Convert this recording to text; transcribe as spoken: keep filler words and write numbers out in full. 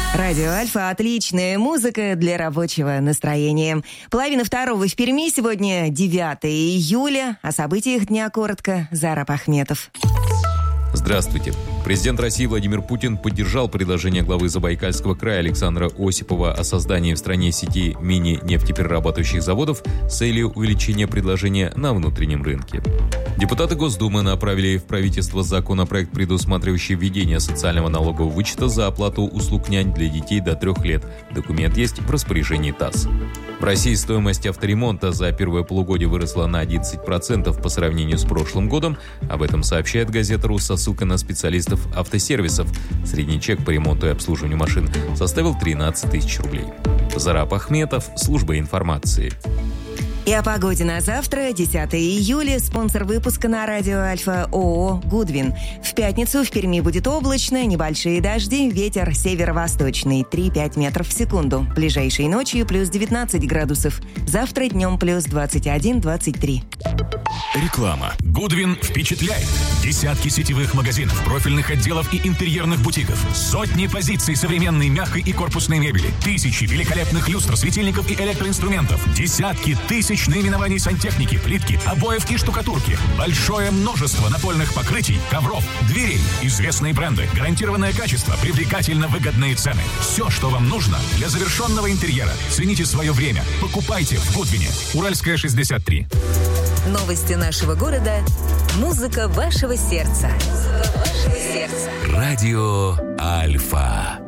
Радио Альфа – отличная музыка для рабочего настроения. Половина второго в Перми. Сегодня девятое июля. О событиях дня коротко. Зараб Ахметов. Здравствуйте. Президент России Владимир Путин поддержал предложение главы Забайкальского края Александра Осипова о создании в стране сети мини-нефтеперерабатывающих заводов с целью увеличения предложения на внутреннем рынке. Депутаты Госдумы направили в правительство законопроект, предусматривающий введение социального налогового вычета за оплату услуг нянь для детей до трех лет. Документ есть в распоряжении ТАСС. В России стоимость авторемонта за первое полугодие выросла на одиннадцать процентов по сравнению с прошлым годом. Об этом сообщает газета «Рус» со ссылкой на специалистов автосервисов. Средний чек по ремонту и обслуживанию машин составил тринадцать тысяч рублей. Зараб Ахметов, служба информации. И о погоде на завтра, десятое июля, спонсор выпуска на радио Альфа ООО «Гудвин». В пятницу в Перми будет облачно, небольшие дожди, ветер северо-восточный три-пять метров в секунду. Ближайшей ночью плюс девятнадцать градусов. Завтра днем плюс двадцать один - двадцать три. Реклама. Гудвин впечатляет. Десятки сетевых магазинов, профильных отделов и интерьерных бутиков. Сотни позиций современной мягкой и корпусной мебели. Тысячи великолепных люстр, светильников и электроинструментов. Десятки тысяч наименований сантехники, плитки, обоев и штукатурки. Большое множество напольных покрытий, ковров, дверей. Известные бренды, гарантированное качество, привлекательно выгодные цены. Все, что вам нужно для завершенного интерьера. Цените свое время. Покупайте в Гудвине. Уральская, шестьдесят три. Новости нашего города. Музыка вашего сердца. Музыка вашего сердца. Радио Альфа.